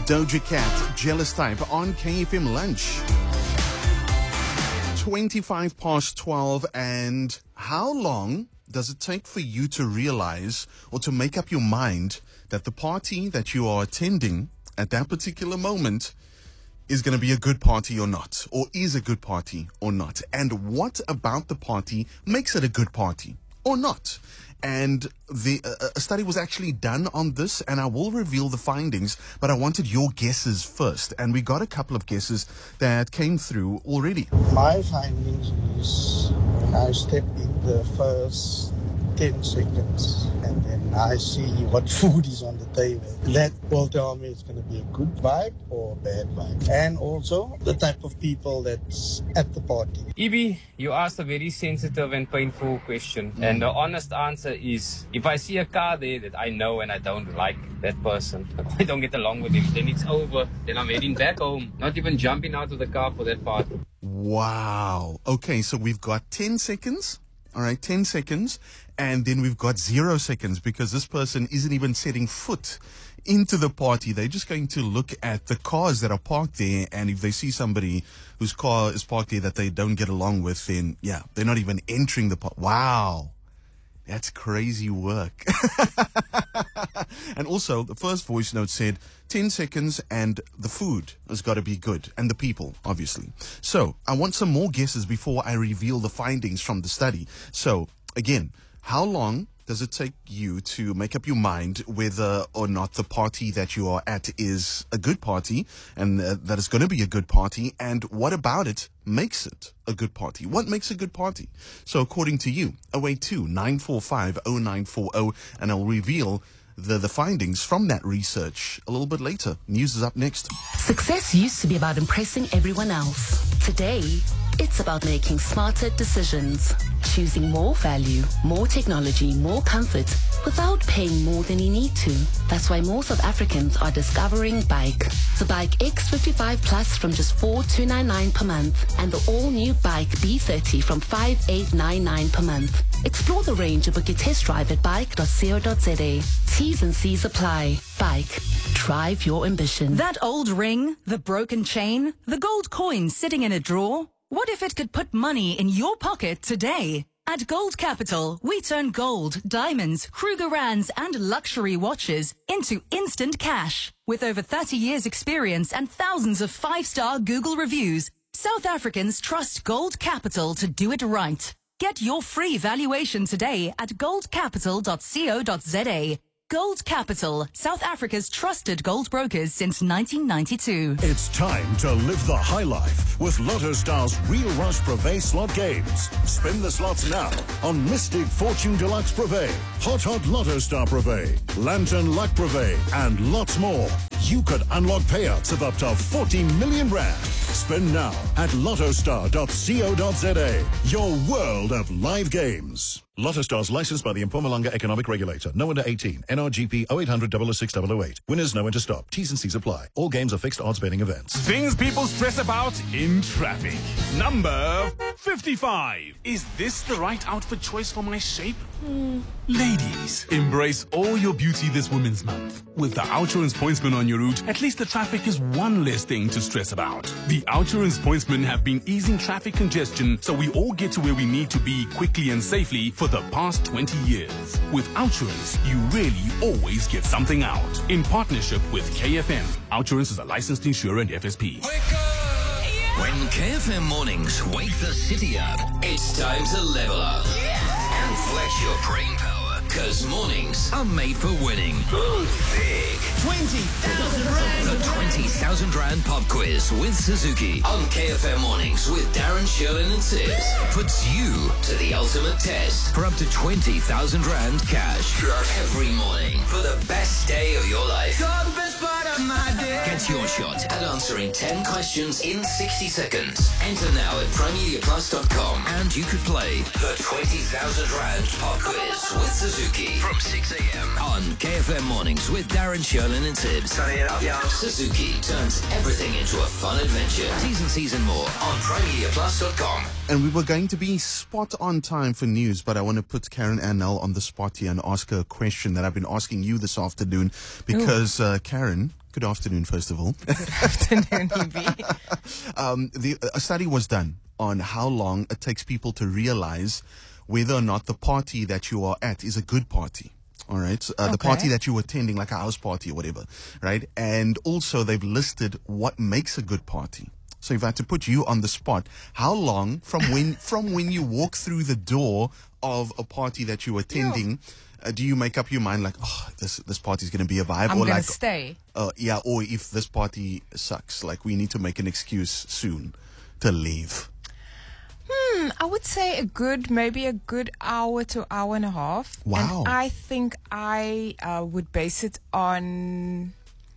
Doja Cat, Jealous Type on KFM Lunch. 25 past 12, and how long does it take for you to realize or to make up your mind that the party that you are attending at that particular moment is going to be a good party or not, or is a good party or not? And what about the party makes it a good party or not? And a study was actually done on this, and I will reveal the findings, but I wanted your guesses first. And we got a couple of guesses that came through already. My findings is when I step in the first 10 seconds and then I see what food is on the table, that will tell me it's going to be a good vibe or a bad vibe. And also the type of people that's at the party. Ibi, you asked a very sensitive and painful question. And the honest answer is, if I see a car there that I know and I don't like that person, I don't get along with him, then it's over. Then I'm heading back home. Not even jumping out of the car for that party. Wow. Okay, so we've got 10 seconds. All right, 10 seconds. And then we've got 0 seconds because this person isn't even setting foot into the party. They're just going to look at the cars that are parked there. And if they see somebody whose car is parked there that they don't get along with, then, yeah, they're not even entering the party. Wow. That's crazy work. And also, the first voice note said 10 seconds and the food has got to be good. And the people, obviously. So, I want some more guesses before I reveal the findings from the study. So, again, how long does it take you to make up your mind whether or not the party that you are at is a good party and that it's going to be a good party? And what about it makes it a good party? What makes a good party? So according to you, 082-945-0940, and I'll reveal the findings from that research a little bit later. News is up next. Success used to be about impressing everyone else. Today, it's about making smarter decisions, choosing more value, more technology, more comfort, without paying more than you need to. That's why more South Africans are discovering Bike. The Bike X55 Plus from just 4,299 per month, and the all-new Bike B30 from 5,899 per month. Explore the range and book your test drive at bike.co.za. T's and C's apply. Bike. Drive your ambition. That old ring, the broken chain, the gold coin sitting in a drawer. What if it could put money in your pocket today? At Gold Capital, we turn gold, diamonds, Krugerrands, and luxury watches into instant cash. With over 30 years experience and thousands of 5-star Google reviews, South Africans trust Gold Capital to do it right. Get your free valuation today at goldcapital.co.za. Gold Capital, South Africa's trusted gold brokers since 1992. It's time to live the high life with Lotto Star's Real Rush Privé slot games. Spin the slots now on Mystic Fortune Deluxe Privé, Hot Lotto Star Privé, Lantern Luck Privé, and lots more. You could unlock payouts of up to 40 million rand. Spin now at lottostar.co.za. Your world of live games. Lotto Stars licensed by the Mpumalanga Economic Regulator. No under 18. NRGP 0800 006 008. Winners know when to stop. T's and C's apply. All games are fixed odds betting events. Things people stress about in traffic. Number 55. Is this the right outfit choice for my shape? Ladies, embrace all your beauty this Women's Month. With the Outsurance Pointsman on your route, at least the traffic is one less thing to stress about. The Outsurance Pointsmen have been easing traffic congestion so we all get to where we need to be quickly and safely for the past 20 years. With Outsurance, you really always get something out. In partnership with KFM. Outsurance is a licensed insurer and FSP. When KFM mornings wake the city up, it's time to level up and flex your brain power. Because mornings are made for winning. Big. 20,000 Rand. The 20,000 Rand Pop Quiz with Suzuki on KFM mornings with Darren, Sherlin and Sibs puts you to the ultimate test for up to 20,000 Rand cash every morning for the best day of your life. You're the best part of my day. Get your shot at answering 10 questions in 60 seconds. Enter now at primediaplus.com and you could play the 20,000 Rand Pop Quiz with Suzuki from 6 a.m. on KFM Mornings with Darren, Sherlin and Tibbs. Suzuki turns everything into a fun adventure. T's and more on primediaplus.com. And we were going to be spot on time for news, but I want to put Karen Annell on the spot here and ask her a question that I've been asking you this afternoon because, Karen, good afternoon, first of all. Good afternoon, Evie. A study was done on how long it takes people to realize whether or not the party that you are at is a good party. All right. The party that you're attending, like a house party or whatever. Right. And also they've listed what makes a good party. So if I had to put you on the spot, how long from when you walk through the door of a party that you're attending, do you make up your mind like, oh, this party's going to be a vibe? I'm or going like, to stay. or if this party sucks, like we need to make an excuse soon to leave. I would say maybe a good hour to hour and a half. Wow. And I think I would base it on,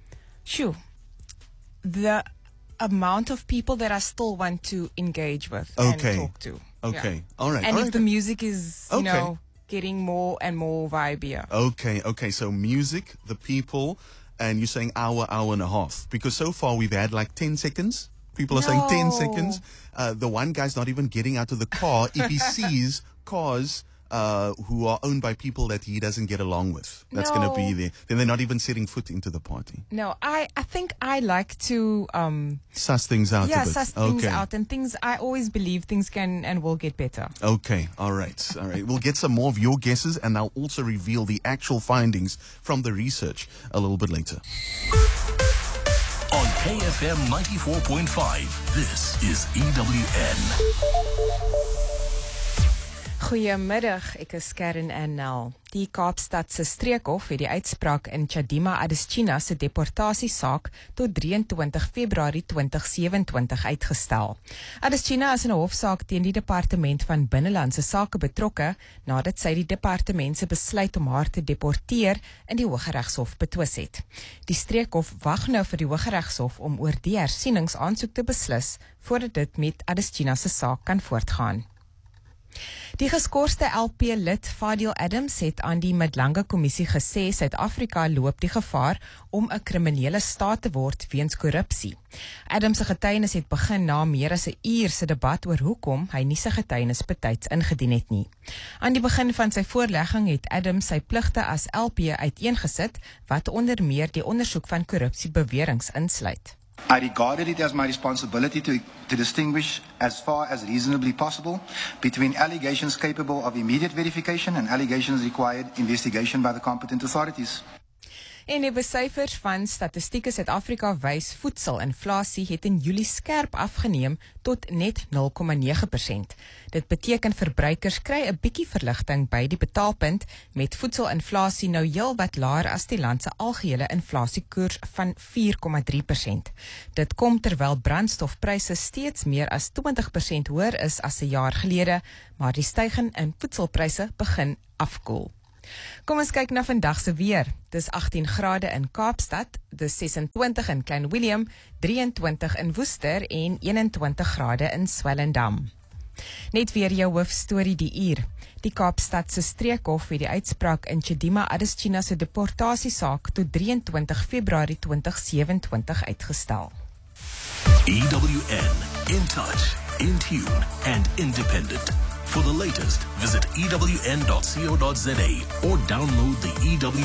the amount of people that I still want to engage with and talk to. Okay. Yeah. All right. And all if right. the music is, getting more and more vibey. Okay. So music, the people, and you're saying hour and a half. Because so far we've had like 10 seconds. People are saying 10 seconds. The one guy's not even getting out of the car if he sees cars who are owned by people that he doesn't get along with. That's going to be there. Then they're not even setting foot into the party. No, I think I like to suss things out a bit. suss things out, and I always believe things can and will get better. Okay, all right. We'll get some more of your guesses, and I'll also reveal the actual findings from the research a little bit later. On KFM 94.5, this is EWN. Goeiemiddag, ek is Karen Annell. Die Kaapstadse Streekhof het die uitspraak in Chadima Adesina se deportasiesaak tot 23 Februarie 2027 uitgestel. Adesina is in 'n hofsaak teen die Departement van Binnelandse Sake betrokke nadat sy die departement se besluit om haar te deporteer in die Hooggeregshof betwis het. Die Streekhof wag nou vir die Hooggeregshof om oor die hersieningsaansoek te beslis voordat dit met Adesina se saak kan voortgaan. Die geskorste LP-lid Fadil Adams het aan die Madlanga Kommissie gesê Suid-Afrika loop die gevaar om 'n kriminele staat te word weens korrupsie. Adams se getuienis het begin na meer as 'n uur se debat oor hoekom hy nie sy getuienis betyds ingedien het nie. Aan die begin van sy voorlegging het Adams sy pligte as LP uiteengesit wat onder meer die ondersoek van korrupsiebeweringe insluit. I regarded it as my responsibility to distinguish as far as reasonably possible between allegations capable of immediate verification and allegations required investigation by the competent authorities. En die besyfers van Statistieke Suid-Afrika wys voedselinflasie het in Julie skerp afgeneem tot net 0,9%. Dit beteken verbruikers kry 'n bietjie verligting by die betaalpunt met voedselinflasie nou heelwat laer as die land se algehele inflasiekoers van 4,3%. Dit kom terwyl brandstofpryse steeds meer as 20% hoër is as 'n jaar gelede, maar die stygings in voedselpryse begin afkoel. Kom ons kyk na vandag se weer. Dis 18 grade in Kaapstad, dis 26 in Klein Willem, 23 in Woester en 21 grade in Swellendam. Net weer jou hoofstorie die uur. Die Kaapstad se Streekhof het die uitspraak in Chadima Adesina se deportasiesaak tot 23 Februarie 2027 uitgestel. EWN, in touch, in tune and independent. For the latest, visit ewn.co.za or download the EWN